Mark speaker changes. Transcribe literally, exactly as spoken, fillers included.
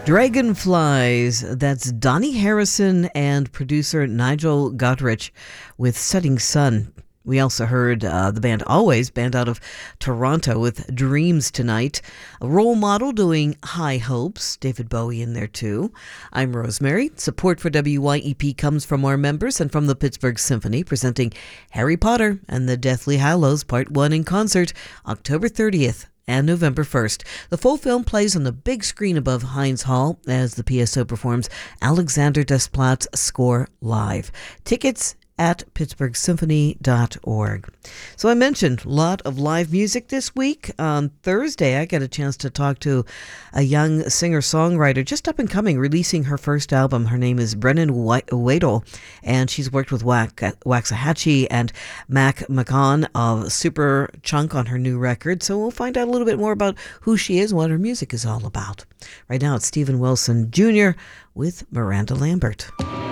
Speaker 1: Dragonflies, that's Donnie Harrison and producer Nigel Godrich with Setting Sun. We also heard uh, the band Always, band out of Toronto, with Dreams Tonight. A Role Model doing High Hopes, David Bowie in there too. I'm Rosemary. Support for W Y E P comes from our members and from the Pittsburgh Symphony, presenting Harry Potter and the Deathly Hallows Part one in concert, October thirtieth. And November first. The full film plays on the big screen above Heinz Hall as the P S O performs Alexander Desplat's score live. Tickets at pittsburgh symphony dot org. So I mentioned a lot of live music this week. On Thursday, I got a chance to talk to a young singer-songwriter, just up and coming, releasing her first album. Her name is Brennan Wadle, and she's worked with Waxahachie and Mac McCon of Super Chunk on her new record. So we'll find out a little bit more about who she is and what her music is all about. Right now, it's Steven Wilson Junior with Miranda Lambert.